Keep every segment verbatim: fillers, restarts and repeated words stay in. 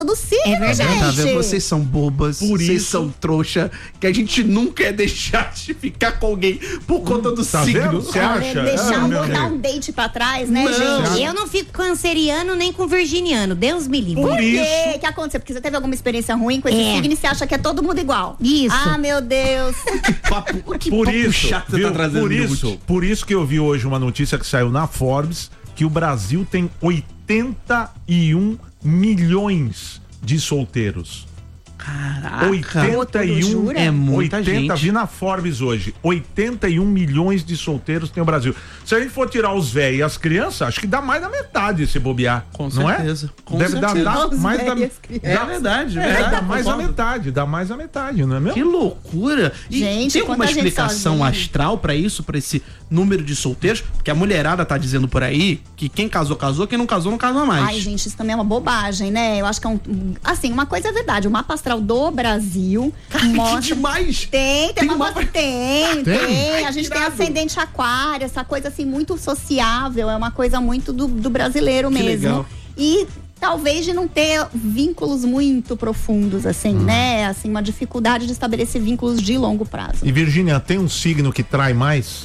do signo, é gente. Tá vendo? Vocês são bobas, Por vocês isso- são trouxa, que a gente nunca é deixar de ficar com alguém por conta do Tá signo. vendo? Você acha? Deixar Ah, meu dar Deus. um date pra trás, né, Não. gente? Eu não fico canceriano nem com virginiano, Deus me livre. Por Por quê? isso- O que aconteceu? Porque você teve alguma experiência ruim com esse É. signo e você acha que é todo mundo igual. Isso. Ah, meu Deus. Que papo, que Por papo isso, chato você viu? tá trazendo. por Nilton. isso, por isso que eu vi hoje uma notícia que saiu na Forbes que o Brasil tem oitenta e um milhões de solteiros. Caraca. oitenta e um jura? É muita oitenta, gente. vi na Forbes hoje, oitenta e um milhões de solteiros tem o Brasil. Se a gente for tirar os velhos e as crianças, acho que dá mais da metade se bobear. Com não certeza, é? com Deve dar, certeza. dar Os mais da velhos e as crianças. É verdade, é, verdade. dá mais a concordo. metade, dá mais a metade, não é mesmo? Que loucura! E Gente, tem alguma quanta gente explicação sozinha. astral pra isso, pra esse número de solteiros? Porque a mulherada tá dizendo por aí que quem casou, casou, quem não casou, não casa mais. Ai, gente, isso também é uma bobagem, né? Eu acho que é um. Assim, uma coisa é verdade. O mapa astral do Brasil Que mostra. demais! Tem, tem, Tem uma mapa- tem, tem. Tem? A gente Ai, tem irado. ascendente aquário, essa coisa assim muito sociável, é uma coisa muito do, do brasileiro Que mesmo. legal. E talvez de não ter vínculos muito profundos, assim, Hum. né? Assim, uma dificuldade de estabelecer vínculos de longo prazo. E Virgínia, tem um signo que trai mais?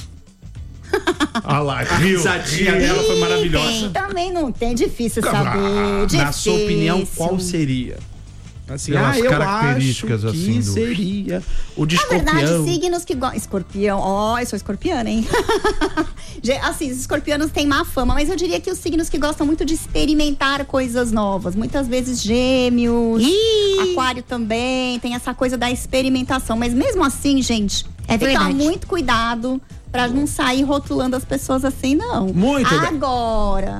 Ah lá, A viu? risadinha dela foi maravilhosa. Também não tem, difícil Ah, saber. Difícil. Na sua opinião, qual seria? Assim, Pelas ah, eu características, acho que assim, do- seria o de Na verdade, escorpião. signos que gostam. Escorpião, ó, eu sou escorpiana, hein? Ge- assim, os escorpianos têm má fama, mas eu diria que os signos que gostam muito de experimentar coisas novas. Muitas vezes gêmeos, Ih. aquário também, tem essa coisa da experimentação. Mas mesmo assim, gente, É tem que tomar verdade. muito cuidado pra não sair rotulando as pessoas assim, não. Muito bem. Agora,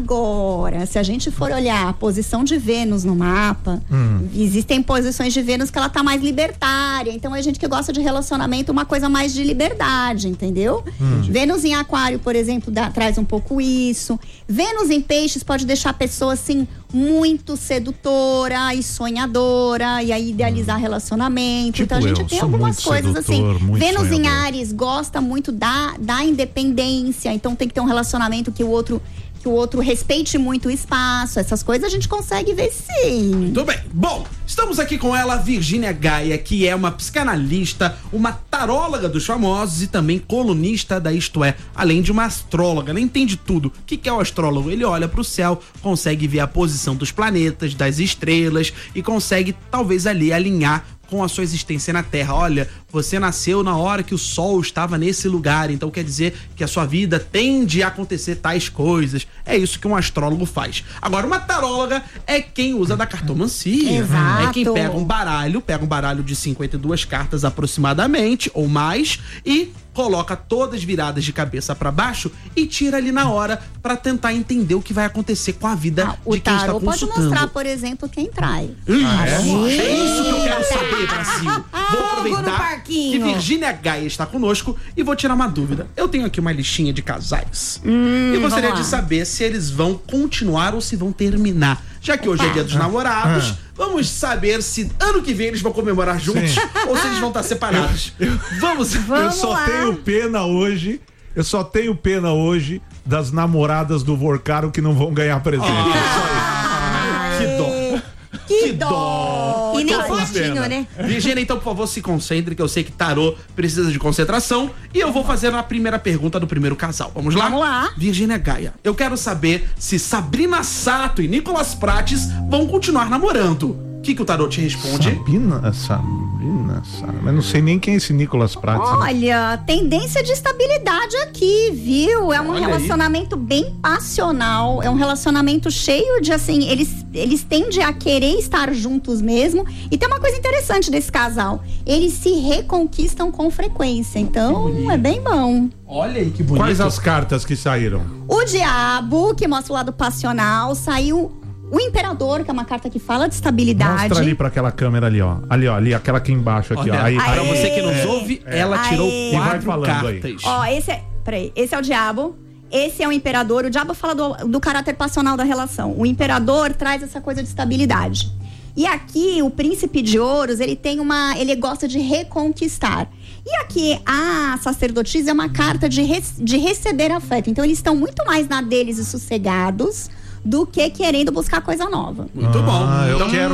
agora, se a gente for olhar a posição de Vênus no mapa, existem posições de Vênus que ela tá mais libertária. Então, é gente que gosta de relacionamento, uma coisa mais de liberdade, entendeu? Vênus em aquário, por exemplo, dá- traz um pouco isso. Vênus em peixes pode deixar a pessoa, assim, muito sedutora e sonhadora, e aí idealizar relacionamento. Tipo então, a gente eu, tem sou algumas muito coisas sedutor, assim. muito Vênus em sonhador. Ares gosta muito da, da independência, então tem que ter um relacionamento que o outro que o outro respeite muito o espaço. Essas coisas a gente consegue ver sim. Tudo bem. Bom, estamos aqui com ela, Virgínia Gaia, que é uma psicanalista, uma taróloga dos famosos e também colunista da Isto É, além de uma astróloga. Ela entende tudo. O que que é o astrólogo? Ele olha pro céu, consegue ver a posição dos planetas, das estrelas e consegue talvez ali alinhar com a sua existência na Terra. Olha, você nasceu na hora que o Sol estava nesse lugar, então quer dizer que a sua vida tende a acontecer tais coisas. É isso que um astrólogo faz. Agora, uma taróloga é quem usa da cartomancia. Exato. É quem pega um baralho, pega um baralho de cinquenta e duas cartas aproximadamente, ou mais, e coloca todas viradas de cabeça pra baixo e tira ali na hora pra tentar entender o que vai acontecer com a vida Ah, o de quem está tarô pode consultando. mostrar, por exemplo, quem trai. Ah, é? É isso que eu quero saber, Brasil. Vou Fogo no aproveitar parquinho. que Virgínia Gaia está conosco e vou tirar uma dúvida. Eu tenho aqui uma listinha de casais e gostaria vamos de lá. saber se eles vão continuar ou se vão terminar. Já que hoje é dia dos namorados, Ah. vamos saber se ano que vem eles vão comemorar juntos Sim. ou se eles vão estar separados. Vamos. Eu Vamos só lá. tenho pena hoje, eu só tenho pena hoje das namoradas do Vorcaro que não vão ganhar presente. Ah, que dó. Que, Que dó. E nem Tô com fotinho, pena. né? Virgínia, então, por favor, se concentre, que eu sei que tarô precisa de concentração. E eu vou fazer a primeira pergunta do primeiro casal. Vamos lá? Vamos lá. Virgínia Gaia, eu quero saber se Sabrina Sato e Nicolas Prates vão continuar namorando. O que, que o tarô te responde? Sabina, Sabina, Sabina, mas não sei nem quem é esse Nicolas Prates. né? Olha, tendência de estabilidade aqui, viu? É um Olha aí. relacionamento bem passional, é um relacionamento cheio de, assim, eles, eles tendem a querer estar juntos mesmo. E tem uma coisa interessante desse casal, eles se reconquistam com frequência, então é bem bom. Olha aí que bonito. Quais as cartas que saíram? O diabo, que mostra o lado passional, saiu o imperador, que é uma carta que fala de estabilidade. Mostra ali pra aquela câmera ali, ó. Ali, ó, ali, aquela aqui embaixo aqui, Olha, ó. Aí, pra aí. você que nos ouve, ela tirou Aê. E vai quatro falando aí. cartas. Ó, esse é. Peraí, esse é o diabo. Esse é o imperador. O diabo fala do, do caráter passional da relação. O imperador traz essa coisa de estabilidade. E aqui, o príncipe de ouros, ele tem uma. Ele gosta de reconquistar. E aqui, a sacerdotisa é uma carta de, re, de receber afeto. Então, eles estão muito mais na deles e sossegados do que querendo buscar coisa nova. Muito bom. Ah, eu Então, quero